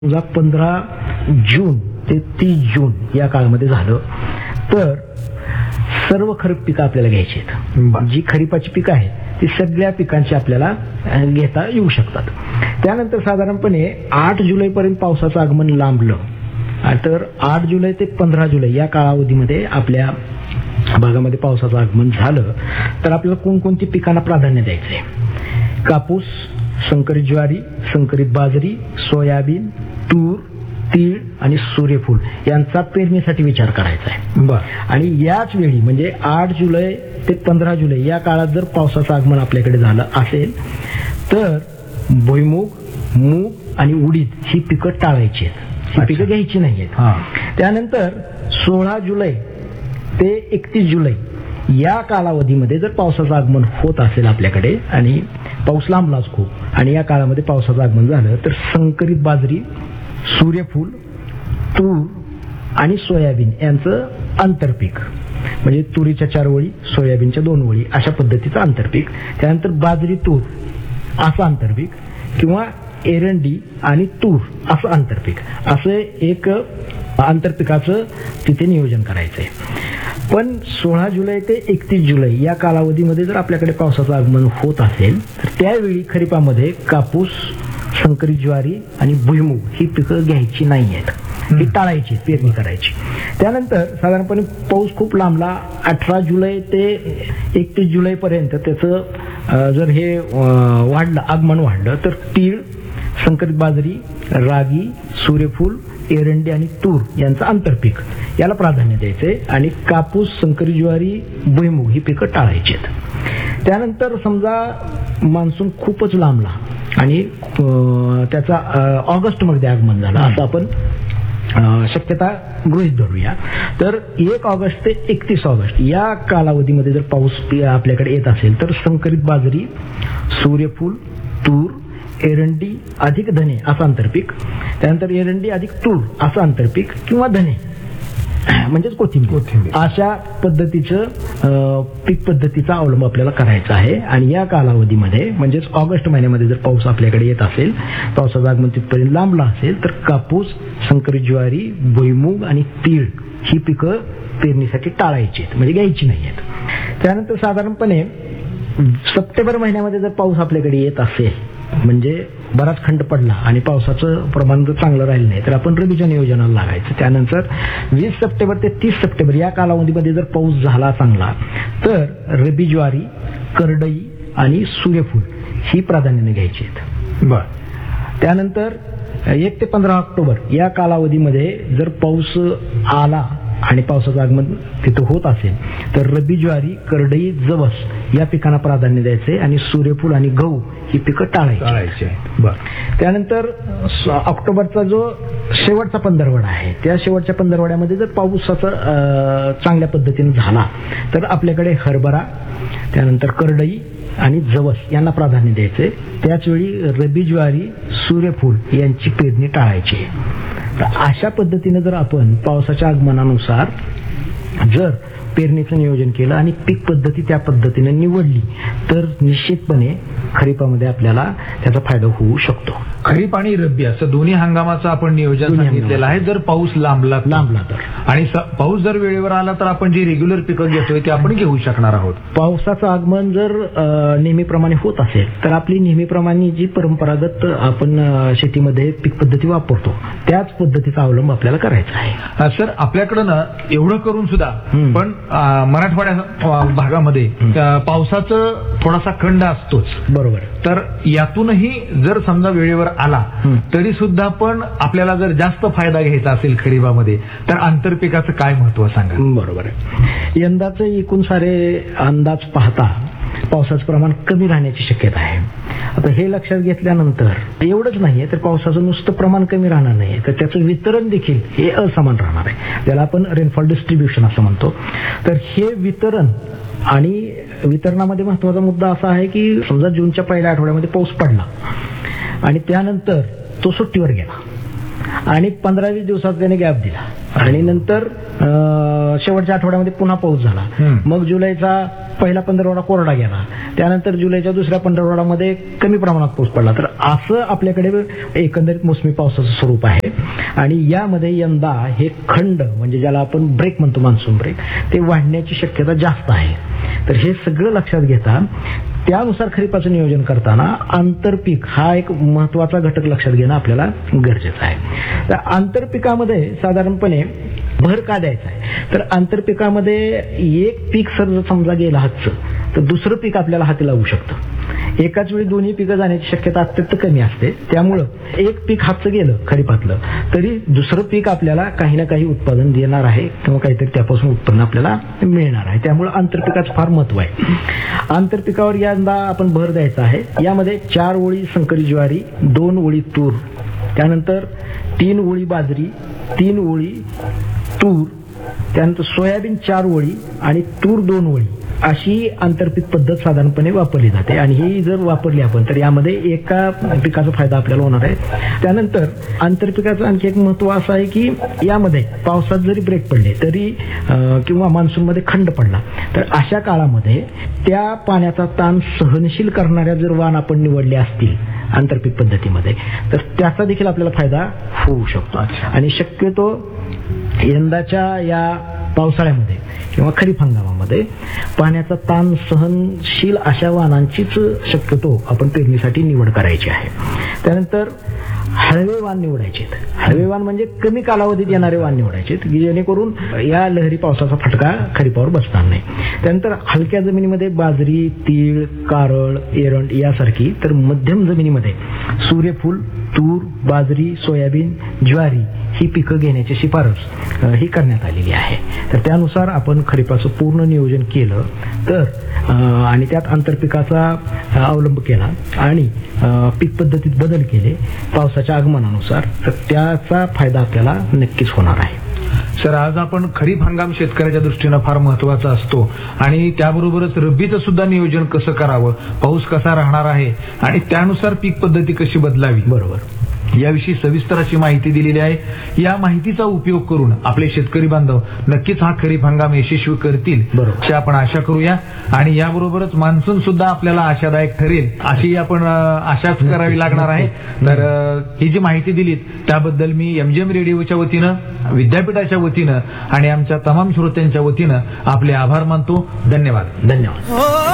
समजा 15 जून ते 30 जून या काळामध्ये झालं तर सर्व खरीप पिकं आपल्याला घ्यायची आहेत. जी खरीपाची पिकं आहेत ती सगळ्या पिकांची आपल्याला घेता येऊ शकतात. त्यानंतर साधारणपणे 8 जुलैपर्यंत पावसाचं आगमन लांबलं तर 8 जुलै ते 15 जुलै या कालावधीमध्ये आपल्या भागामध्ये पावसाचं आगमन झालं तर आपल्याला कोणकोणती पिकांना प्राधान्य द्यायचं आहे. कापूस, संकरित ज्वारी, संकरित बाजरी, सोयाबीन, तूर, तीळ आणि सूर्यफूल यांचा पेरणीसाठी विचार करायचा आहे. आणि याच वेळी म्हणजे 8 जुलै ते 15 जुलै या काळात जर पावसाचं आगमन आपल्याकडे झालं असेल तर भुईमूग, मूग आणि उडीद ही पिकं टाळायची आहेत. ही पिकं घ्यायची नाहीयेत. त्यानंतर 16 जुलै ते 31 जुलै या कालावधीमध्ये जर पावसाचं आगमन होत असेल आपल्याकडे आणि पाऊस लांबलाच खूप आणि या काळामध्ये पावसाचं आगमन झालं तर संकरित बाजरी, सूर्यफूल, तूर आणि सोयाबीन यांचं आंतरपीक म्हणजे तुरीच्या 4 ओळी, सोयाबीनच्या 2 ओळी अशा पद्धतीचं आंतरपीक. त्यानंतर बाजरी, तूर असं आंतरपीक किंवा एरंडी आणि तूर असं आंतरपीक असं एक आंतरपिकाचं तिथे नियोजन करायचंय. पण 16 जुलै ते 31 जुलै या कालावधीमध्ये जर आपल्याकडे पावसाचं आगमन होत असेल तर त्यावेळी खरीपामध्ये कापूस, संकरित ज्वारी आणि भुईमूग ही पिकं घ्यायची नाही आहेत. ही टाळायची, पेरणी करायची. त्यानंतर साधारणपणे पाऊस खूप लांबला 18 जुलै ते 31 जुलैपर्यंत त्याचं जर हे वाढलं, आगमन वाढलं तर तीळ, संकरित बाजरी, रागी, सूर्यफूल, एरंडी आणि तूर यांचं आंतरपीक याला प्राधान्य द्यायचंय आणि कापूस, संकरित ज्वारी, भुईमूग ही पिकं टाळायची आहेत. त्यानंतर समजा मान्सून खूपच लांबला आणि त्याचा ऑगस्टमध्ये आगमन झालं असं आपण शक्यता गृहीत धरूया तर 1 ऑगस्ट ते 31 ऑगस्ट या कालावधीमध्ये जर पाऊस आपल्याकडे येत असेल तर संकरित बाजरी, सूर्यफूल, तूर, एरंडी अधिक धने असं आंतरपीक, त्यानंतर एरंडी अधिक तूर असं आंतरपीक किंवा धने म्हणजेच कोथिंबीर अशा पद्धतीचं पीक पद्धतीचा अवलंब आपल्याला करायचा आहे. आणि या कालावधीमध्ये म्हणजेच ऑगस्ट महिन्यामध्ये जर पाऊस आपल्याकडे येत असेल, पावसाचं आगमन तिथपर्यंत लांबला असेल तर कापूस, संकरित ज्वारी, भुईमूग आणि तीळ ही पिकं पेरणीसाठी टाळायची आहेत म्हणजे घ्यायची नाही आहेत. त्यानंतर साधारणपणे सप्टेंबर महिन्यामध्ये जर पाऊस आपल्याकडे येत असेल म्हणजे बराच खंड पडला आणि पावसाचं प्रमाण जर चांगलं राहिलं नाही तर आपण रबीच्या नियोजनाला लागायचं. त्यानंतर 20 सप्टेंबर ते 30 सप्टेंबर या कालावधीमध्ये जर पाऊस झाला चांगला तर रबी ज्वारी, करडई आणि सूर्यफूल ही प्राधान्याने घ्यायची आहेत. त्यानंतर 1 ते 15 ऑक्टोबर या कालावधीमध्ये जर पाऊस आला आणि पावसाचं आगमन तिथं होत असेल तर रबी ज्वारी, करडई, जवस या पिकांना प्राधान्य द्यायचे आणि सूर्यफूल आणि गहू ही पिकं टाळायची. त्यानंतर ऑक्टोबरचा जो शेवटचा पंधरवडा आहे त्या शेवटच्या पंधरवड्यामध्ये जर पावसाचा चांगल्या पद्धतीने झाला तर आपल्याकडे हरभरा, त्यानंतर करडई आणि जवस यांना प्राधान्य द्यायचे. त्याचवेळी रबी ज्वारी, सूर्यफूल यांची पेरणी टाळायची. तर अशा पद्धतीने जर आपण पावसाच्या आगमनानुसार जर पेरणीचं नियोजन केलं आणि पीक पद्धती त्या पद्धतीने निवडली तर निश्चितपणे खरीपामध्ये आपल्याला त्याचा फायदा होऊ शकतो. खरीप आणि रब्बी असं दोन्ही हंगामाचं आपण नियोजन सांगितलेलं आहे. जर पाऊस लांबला तर आणि पाऊस जर वेळेवर आला तर आपण जी रेग्युलर पिकं घेतोय ते आपण घेऊ शकणार आहोत. पावसाचं आगमन जर नेहमीप्रमाणे होत असेल तर आपली नेहमीप्रमाणे जी परंपरागत आपण शेतीमध्ये पीक पद्धती वापरतो त्याच पद्धतीचा अवलंब आपल्याला करायचा आहे. सर आपल्याकडं ना एवढं करून सुद्धा पण मराठवाड्या भागामध्ये पावसाचं थोडासा खंड असतोच. बरोबर. तर यातूनही जर समजा वेळेवर आला तरी सुद्धा पण आपल्याला जर जास्त फायदा घ्यायचा असेल खरीपामध्ये तर आंतरपिकाचं काय महत्व सांगा. बरोबर आहे. यंदाचे एकूण सारे अंदाज पाहता पावसाचं प्रमाण कमी राहण्याची शक्यता आहे. आता हे लक्षात घेतल्यानंतर एवढंच नाहीये तर पावसाचं नुसतं प्रमाण कमी राहणार नाही तर त्याचं वितरण देखील हे असमान राहणार आहे. त्याला आपण रेनफॉल डिस्ट्रीब्युशन असं म्हणतो. तर हे वितरण आणि वितरणामध्ये महत्वाचा मुद्दा असा आहे की समजा जूनच्या पहिल्या आठवड्यामध्ये पाऊस पडला आणि त्यानंतर तो सुट्टीवर गेला आणि 15-20 दिवसात त्याने गॅप दिला आणि नंतर शेवटच्या आठवड्यामध्ये पुन्हा पाऊस झाला. मग जुलैचा पहिला 15 कोरडा गेला, त्यानंतर जुलैच्या दुसऱ्या 15 कमी प्रमाणात पाऊस पडला. तर असं आपल्याकडे एकंदरीत मोसमी पावसाचं स्वरूप आहे. आणि यामध्ये यंदा हे खंड म्हणजे ज्याला आपण ब्रेक म्हणतो, मान्सून ब्रेक, ते वाढण्याची शक्यता जास्त आहे. तर हे सगळं लक्षात घेता त्यानुसार खरीपाचं नियोजन करताना आंतरपीक हा एक महत्वाचा घटक लक्षात घेणं आपल्याला गरजेचं आहे. तर आंतरपिकामध्ये साधारणपणे भर का द्यायचा आहे, तर आंतरपिकामध्ये एक पीक जर समजा गेलं हातचं, तर दुसरं पीक आपल्याला हाती लागू शकतं. एकाच वेळी दोन्ही पिकं जाण्याची शक्यता अत्यंत कमी असते. त्यामुळं एक पीक हातचं गेलं खरीपातलं तरी दुसरं पीक आपल्याला काही ना काही उत्पादन देणार आहे किंवा काहीतरी त्यापासून उत्पन्न आपल्याला मिळणार आहे. त्यामुळं आंतरपिकाचं फार महत्व आहे. आंतरपिकावर यंदा आपण भर द्यायचा आहे. यामध्ये 4 ओळी संकरित ज्वारी, 2 ओळी तूर, त्यानंतर 3 ओळी बाजरी, 3 ओळी तूर, त्यानंतर सोयाबीन 4 ओळी आणि तूर 2 ओळी अशी आंतरपीक पद्धत साधारणपणे वापरली जाते. आणि ही जर वापरली आपण तर यामध्ये एका पिकाचा फायदा आपल्याला होणार आहे. त्यानंतर आंतरपिकाचं आणखी एक महत्व असं आहे की यामध्ये पावसात जरी ब्रेक पडले तरी किंवा मान्सूनमध्ये खंड पडला तर अशा काळामध्ये त्या पाण्याचा ताण सहनशील करणाऱ्या जर वाण आपण निवडले असतील आंतरपीक पद्धतीमध्ये तर त्याचा देखील आपल्याला फायदा होऊ शकतो. आणि शक्यतो यंदाच्या या पावसाळ्यामध्ये किंवा खरीप हंगामामध्ये पाण्याचा ताण सहनशील अशा वाणांचीच शक्यतो आपण पेरणीसाठी निवड करायची आहे. त्यानंतर हळवे वाण निवडायचे. हळवे वाण म्हणजे कमी कालावधीत येणारे वाण निवडायचे की जेणेकरून या लहरी पावसाचा फटका खरीपावर बसणार नाही. त्यानंतर हलक्या जमिनीमध्ये बाजरी, तीळ, कारळ, एरंड यासारखी, तर मध्यम जमिनीमध्ये सूर्यफूल, तूर, बाजरी, सोयाबीन, ज्वारी ही पिकं घेण्याची शिफारस ही करण्यात आलेली आहे. तर त्यानुसार आपण खरीपाचं पूर्ण नियोजन केलं तर आणि त्यात आंतरपिकाचा अवलंब केला आणि पीक पद्धतीत बदल केले पावसाच्या आगमनानुसार तर त्याचा फायदा आपल्याला नक्कीच होणार आहे. सर, आज आपण खरीप हंगाम शेतकऱ्याच्या दृष्टीनं फार महत्वाचा असतो आणि त्याबरोबरच रब्बीचं सुद्धा नियोजन कसं करावं, पाऊस कसा राहणार आहे आणि त्यानुसार पीक पद्धती कशी बदलावी, बरोबर, याविषयी सविस्तर अशी माहिती दिलेली आहे. या माहितीचा उपयोग करून आपले शेतकरी बांधव नक्कीच हा खरीप हंगाम यशस्वी करतील अशी आपण आशा करूया. आणि याबरोबरच मान्सून सुद्धा आपल्याला आशादायक ठरेल अशी आपण आशाच करावी लागणार आहे. तर ही जी माहिती दिलीत त्याबद्दल मी MGM रेडिओच्या वतीनं, विद्यापीठाच्या वतीनं आणि आमच्या तमाम श्रोत्यांच्या वतीनं आपले आभार मानतो. धन्यवाद.